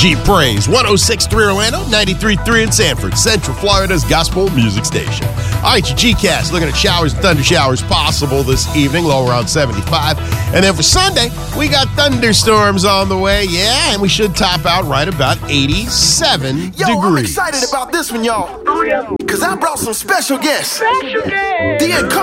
G Praise, 106.3 Orlando, 93.3 in Sanford, Central Florida's gospel music station. All right, your G-Cast, looking at showers and thunder showers possible this evening, low around 75. And then for Sunday, we got thunderstorms on the way, yeah, and we should top out right about 87 degrees. I'm excited about this one, y'all, because I brought some special guests. The